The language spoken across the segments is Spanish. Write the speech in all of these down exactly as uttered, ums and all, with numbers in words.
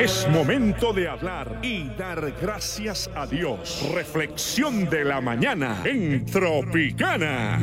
Es momento de hablar y dar gracias a Dios. Reflexión de la mañana en Tropicana.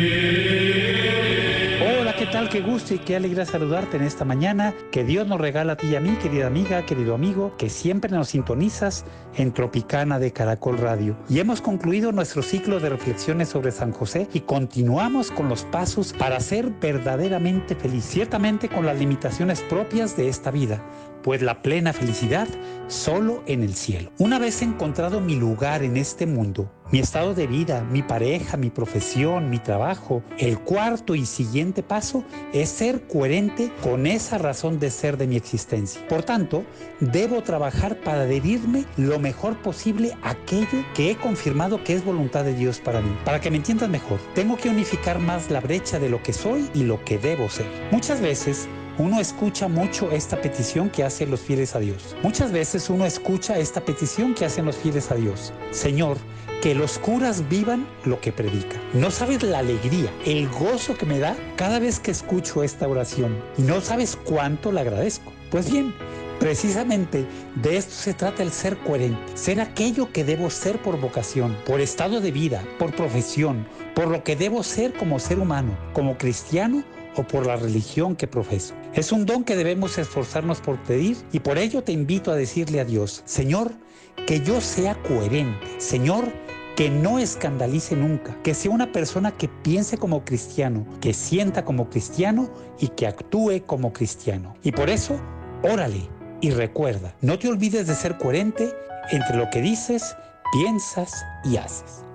Hola, ¿qué tal? Qué gusto y qué alegría saludarte en esta mañana. Que Dios nos regala a ti y a mí, querida amiga, querido amigo, que siempre nos sintonizas en Tropicana de Caracol Radio. Y hemos concluido nuestro ciclo de reflexiones sobre San José y continuamos con los pasos para ser verdaderamente feliz, ciertamente con las limitaciones propias de esta vida, pues la plena felicidad solo en el cielo. Una vez encontrado mi lugar en este mundo, mi estado de vida, mi pareja, mi profesión, mi trabajo, el cuarto y siguiente paso es ser coherente con esa razón de ser de mi existencia. Por tanto, debo trabajar para adherirme lo mejor posible a aquello que he confirmado que es voluntad de Dios para mí. Para que me entiendas mejor, tengo que unificar más la brecha de lo que soy y lo que debo ser. Muchas veces uno escucha mucho esta petición que hacen los fieles a Dios. Muchas veces uno escucha esta petición que hacen los fieles a Dios. Señor, que los curas vivan lo que predican. No sabes la alegría, el gozo que me da cada vez que escucho esta oración. Y no sabes cuánto la agradezco. Pues bien, precisamente de esto se trata el ser coherente. Ser aquello que debo ser por vocación, por estado de vida, por profesión, por lo que debo ser como ser humano, como cristiano o por la religión que profeso. Es un don que debemos esforzarnos por pedir y por ello te invito a decirle a Dios: Señor, que yo sea coherente. Señor, que no escandalice nunca, que sea una persona que piense como cristiano, que sienta como cristiano y que actúe como cristiano. Y por eso, órale y recuerda, no te olvides de ser coherente entre lo que dices, piensas y haces.